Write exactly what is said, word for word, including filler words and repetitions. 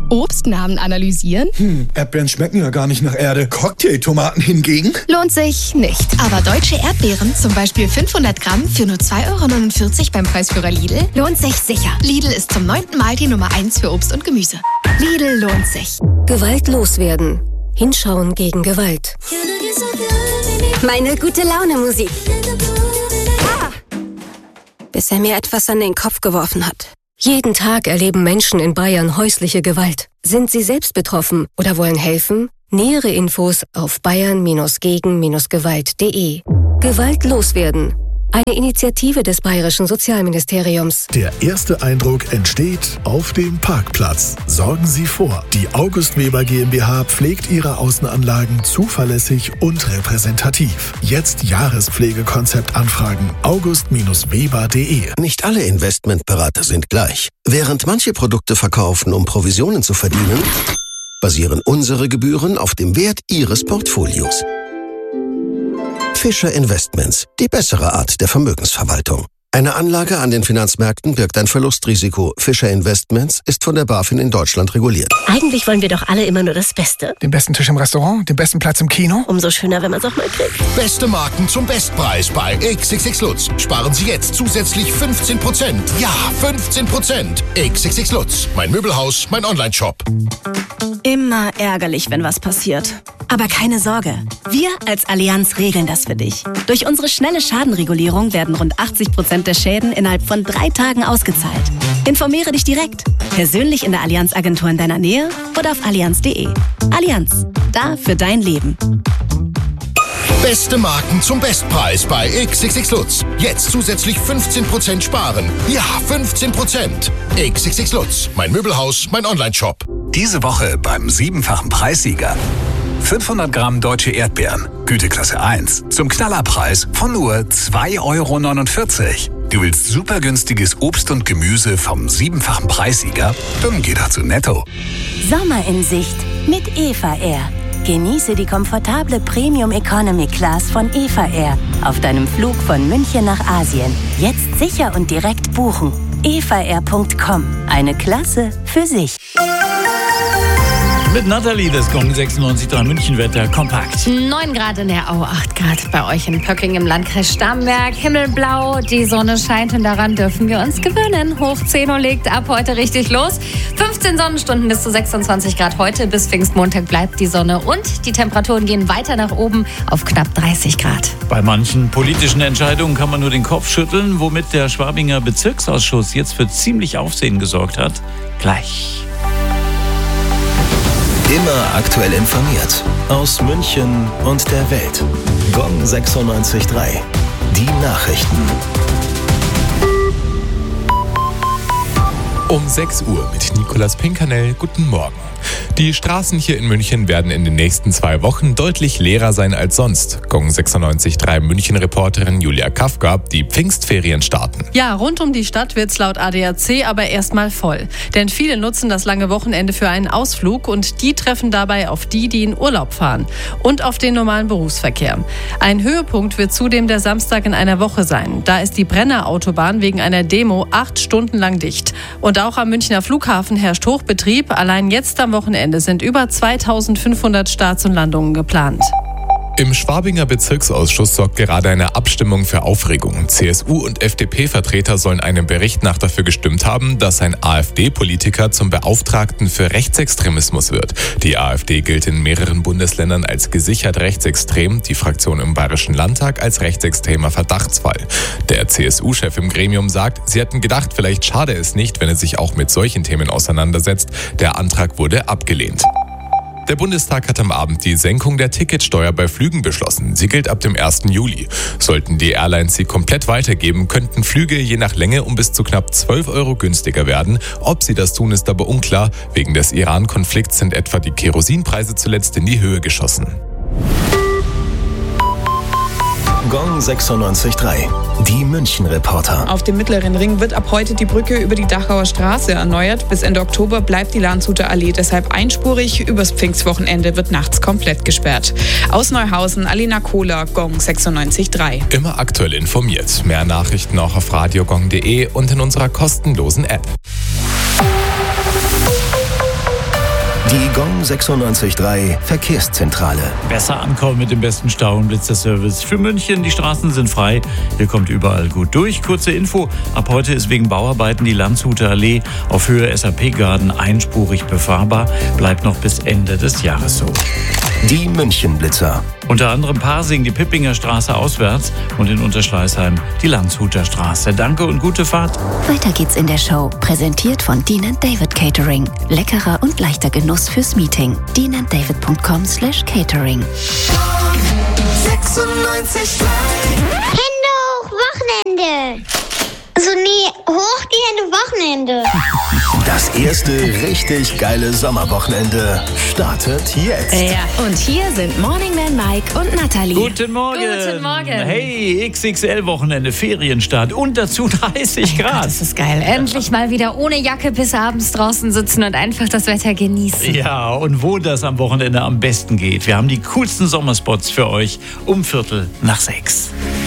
Obstnamen analysieren? Hm, Erdbeeren schmecken ja gar nicht nach Erde. Cocktailtomaten hingegen? Lohnt sich nicht. Aber deutsche Erdbeeren, zum Beispiel fünfhundert Gramm für nur zwei Euro neunundvierzig beim Preisführer Lidl, lohnt sich sicher. Lidl ist zum neunten Mal die Nummer eins für Obst und Gemüse. Lidl lohnt sich. Gewalt loswerden. Hinschauen gegen Gewalt. Meine gute Laune Musik. Ah. Bis er mir etwas an den Kopf geworfen hat. Jeden Tag erleben Menschen in Bayern häusliche Gewalt. Sind sie selbst betroffen oder wollen helfen? Nähere Infos auf bayern gegen gewalt punkt de. Gewalt loswerden. Eine Initiative des Bayerischen Sozialministeriums. Der erste Eindruck entsteht auf dem Parkplatz. Sorgen Sie vor. Die August Weber GmbH pflegt ihre Außenanlagen zuverlässig und repräsentativ. Jetzt Jahrespflegekonzept anfragen. august weber punkt de. Nicht alle Investmentberater sind gleich. Während manche Produkte verkaufen, um Provisionen zu verdienen, basieren unsere Gebühren auf dem Wert Ihres Portfolios. Fischer Investments, die bessere Art der Vermögensverwaltung. Eine Anlage an den Finanzmärkten birgt ein Verlustrisiko. Fischer Investments ist von der BaFin in Deutschland reguliert. Eigentlich wollen wir doch alle immer nur das Beste. Den besten Tisch im Restaurant, den besten Platz im Kino. Umso schöner, wenn man es auch mal kriegt. Beste Marken zum Bestpreis bei X X X Lutz. Sparen Sie jetzt zusätzlich fünfzehn Prozent. Ja, fünfzehn Prozent. X X X Lutz. Mein Möbelhaus, mein Online-Shop. Immer ärgerlich, wenn was passiert. Aber keine Sorge, wir als Allianz regeln das für dich. Durch unsere schnelle Schadenregulierung werden rund achtzig Prozent der Schäden innerhalb von drei Tagen ausgezahlt. Informiere dich direkt, persönlich in der Allianz-Agentur in deiner Nähe oder auf allianz punkt de. Allianz, da für dein Leben. Beste Marken zum Bestpreis bei X X X Lutz. Jetzt zusätzlich fünfzehn Prozent sparen. Ja, fünfzehn Prozent. X X X Lutz. Mein Möbelhaus, mein Online-Shop. Diese Woche beim siebenfachen Preissieger. fünfhundert Gramm deutsche Erdbeeren, Güteklasse eins, zum Knallerpreis von nur zwei Euro neunundvierzig. Du willst super günstiges Obst und Gemüse vom siebenfachen Preissieger? Dann geh doch zu Netto. Sommer in Sicht mit Eva Air. Genieße die komfortable Premium Economy Class von Eva Air auf deinem Flug von München nach Asien. Jetzt sicher und direkt buchen. eva air punkt com. Eine Klasse für sich. Mit Nathalie, das Gong sechsundneunzig Komma drei Münchenwetter kompakt. neun Grad in der Au, acht Grad bei euch in Pöcking im Landkreis Starnberg. Himmelblau, die Sonne scheint und daran dürfen wir uns gewöhnen. Hoch zehn Uhr legt ab heute richtig los. fünfzehn Sonnenstunden bis zu sechsundzwanzig Grad heute. Bis Pfingstmontag bleibt die Sonne und die Temperaturen gehen weiter nach oben auf knapp dreißig Grad. Bei manchen politischen Entscheidungen kann man nur den Kopf schütteln, womit der Schwabinger Bezirksausschuss jetzt für ziemlich Aufsehen gesorgt hat. Gleich. Immer aktuell informiert. Aus München und der Welt. Gong sechsundneunzig Komma drei. Die Nachrichten. Um sechs Uhr mit Nicolas Pinkernell. Guten Morgen. Die Straßen hier in München werden in den nächsten zwei Wochen deutlich leerer sein als sonst. Gong sechsundneunzig Komma drei München-Reporterin Julia Kafka, die Pfingstferien starten. Ja, rund um die Stadt wird's laut A D A C aber erstmal voll. Denn viele nutzen das lange Wochenende für einen Ausflug und die treffen dabei auf die, die in Urlaub fahren und auf den normalen Berufsverkehr. Ein Höhepunkt wird zudem der Samstag in einer Woche sein. Da ist die Brenner Autobahn wegen einer Demo acht Stunden lang dicht. Und auch am Münchner Flughafen herrscht Hochbetrieb. Allein jetzt am Wochenende sind über zweitausendfünfhundert Starts und Landungen geplant. Im Schwabinger Bezirksausschuss sorgt gerade eine Abstimmung für Aufregung. C S U- und F D P-Vertreter sollen einem Bericht nach dafür gestimmt haben, dass ein AfD-Politiker zum Beauftragten für Rechtsextremismus wird. Die AfD gilt in mehreren Bundesländern als gesichert rechtsextrem, die Fraktion im Bayerischen Landtag als rechtsextremer Verdachtsfall. Der C S U-Chef im Gremium sagt, sie hätten gedacht, vielleicht schade es nicht, wenn er sich auch mit solchen Themen auseinandersetzt. Der Antrag wurde abgelehnt. Der Bundestag hat am Abend die Senkung der Ticketsteuer bei Flügen beschlossen. Sie gilt ab dem ersten Juli. Sollten die Airlines sie komplett weitergeben, könnten Flüge je nach Länge um bis zu knapp zwölf Euro günstiger werden. Ob sie das tun, ist aber unklar. Wegen des Iran-Konflikts sind etwa die Kerosinpreise zuletzt in die Höhe geschossen. Gong sechsundneunzig Komma drei. Die München-Reporter. Auf dem Mittleren Ring wird ab heute die Brücke über die Dachauer Straße erneuert. Bis Ende Oktober bleibt die Landshuter Allee deshalb einspurig. Übers Pfingstwochenende wird nachts komplett gesperrt. Aus Neuhausen, Alena Kohler, Gong sechsundneunzig Komma drei. Immer aktuell informiert. Mehr Nachrichten auch auf radiogong punkt de und in unserer kostenlosen App. Die Gong sechsundneunzig Komma drei Verkehrszentrale. Besser ankommen mit dem besten Stau- und Blitzerservice. Für München, die Straßen sind frei. Hier kommt überall gut durch. Kurze Info, ab heute ist wegen Bauarbeiten die Landshuter Allee auf Höhe S A P-Garden einspurig befahrbar. Bleibt noch bis Ende des Jahres so. Die München-Blitzer. Unter anderem Pasing die Pippinger Straße auswärts und in Unterschleißheim die Landshuter Straße. Danke und gute Fahrt. Weiter geht's in der Show. Präsentiert von Dean and David Catering. Leckerer und leichter Genuss fürs Meeting. dean and david punkt com slash catering. sechsundneunzig Komma drei Hände hoch, Wochenende. Also nee, hoch die Hände, Wochenende. Das erste richtig geile Sommerwochenende startet jetzt. Ja, und hier sind Morning Man Mike und Nathalie. Guten Morgen. Guten Morgen. Hey, X X L-Wochenende, Ferienstart und dazu dreißig Grad. Das ist geil. Endlich mal wieder ohne Jacke bis abends draußen sitzen und einfach das Wetter genießen. Ja, und wo das am Wochenende am besten geht. Wir haben die coolsten Sommerspots für euch um Viertel nach sechs.